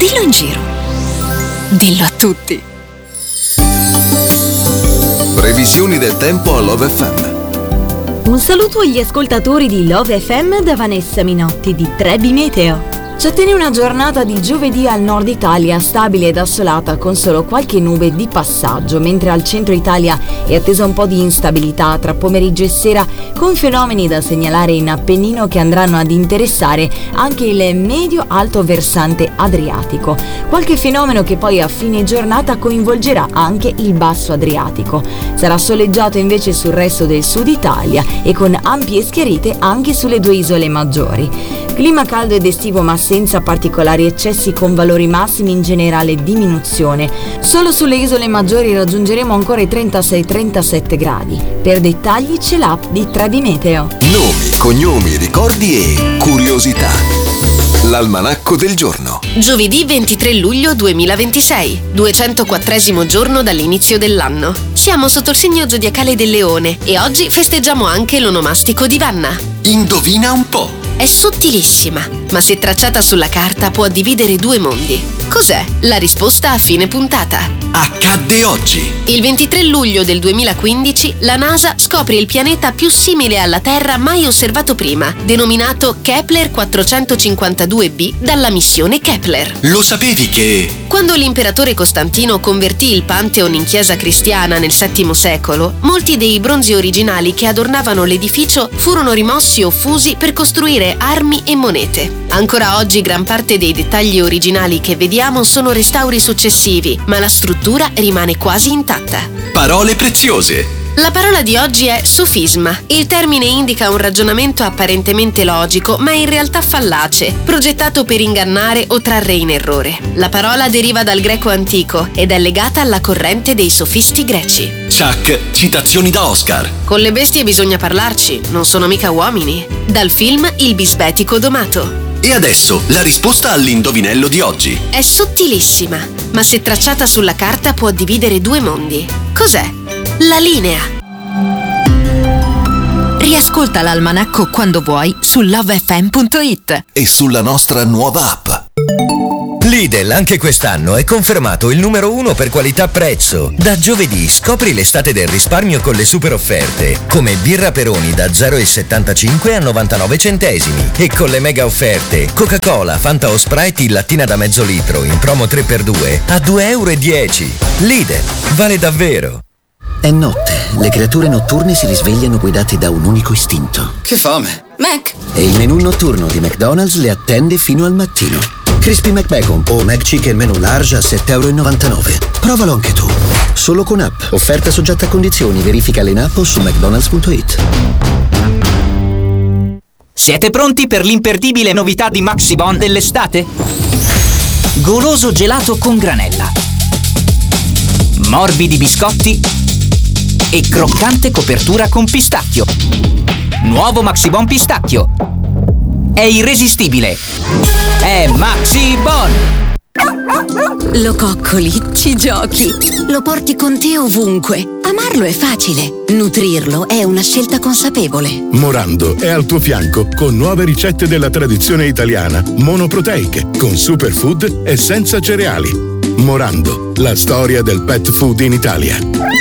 Dillo in giro. Dillo a tutti. Previsioni del tempo a Love FM. Un saluto agli ascoltatori di Love FM da Vanessa Minotti di Trebi Meteo. Ci attende una giornata di giovedì al nord Italia stabile ed assolata con solo qualche nube di passaggio, mentre al centro Italia è attesa un po' di instabilità tra pomeriggio e sera, con fenomeni da segnalare in Appennino che andranno ad interessare anche il medio-alto versante adriatico. Qualche fenomeno che poi a fine giornata coinvolgerà anche il basso Adriatico. Sarà soleggiato invece sul resto del sud Italia e con ampie schiarite anche sulle due isole maggiori. Clima caldo ed estivo ma senza particolari eccessi, con valori massimi in generale diminuzione. Solo sulle isole maggiori raggiungeremo ancora i 36-37 gradi. Per dettagli c'è l'app di Trebi Meteo. Nomi, cognomi, ricordi e curiosità. L'almanacco del giorno. Giovedì 23 luglio 2026, 204esimo giorno dall'inizio dell'anno. Siamo sotto il segno zodiacale del Leone e oggi festeggiamo anche l'onomastico di Vanna. Indovina un po'. È sottilissima, ma se tracciata sulla carta può dividere due mondi. Cos'è? La risposta a fine puntata. Accadde oggi. Il 23 luglio del 2015 la NASA scopre il pianeta più simile alla Terra mai osservato prima, denominato Kepler 452b dalla missione Kepler. Lo sapevi che... Quando l'imperatore Costantino convertì il Pantheon in chiesa cristiana nel VII secolo, molti dei bronzi originali che adornavano l'edificio furono rimossi o fusi per costruire armi e monete. Ancora oggi gran parte dei dettagli originali che vediamo sono restauri successivi, ma la struttura rimane quasi intatta. Parole preziose. La parola di oggi è sofisma. Il termine indica un ragionamento apparentemente logico, ma in realtà fallace, progettato per ingannare o trarre in errore. La parola deriva dal greco antico ed è legata alla corrente dei sofisti greci. Chuck, citazioni da Oscar. Con le bestie bisogna parlarci, non sono mica uomini. Dal film Il bisbetico domato. E adesso la risposta all'indovinello di oggi. È sottilissima, ma se tracciata sulla carta può dividere due mondi. Cos'è? La linea. Riascolta l'almanacco quando vuoi su lovefm.it E sulla nostra nuova app. Lidl anche quest'anno è confermato il numero 1 per qualità-prezzo. Da giovedì scopri l'estate del risparmio con le super offerte, come birra Peroni da 0,75 a 99 centesimi e con le mega offerte Coca-Cola, Fanta o Sprite in lattina da mezzo litro in promo 3x2 a 2,10 euro. Lidl, vale davvero. È notte, le creature notturne si risvegliano guidate da un unico istinto. Che fame! Mac! E il menù notturno di McDonald's le attende fino al mattino. Crispy McBacon o McChicken menù large a 7,99 euro. Provalo anche tu. Solo con app. Offerta soggetta a condizioni. Verifica in app o su mcdonalds.it. Siete pronti per l'imperdibile novità di Maxibon dell'estate? Goloso gelato con granella, morbidi biscotti e croccante copertura con pistacchio. Nuovo Maxibon pistacchio. È irresistibile. È Maxibon. Lo coccoli, ci giochi, lo porti con te ovunque. Amarlo è facile, nutrirlo è una scelta consapevole. Morando è al tuo fianco con nuove ricette della tradizione italiana, monoproteiche, con superfood e senza cereali. Morando, la storia del pet food in Italia.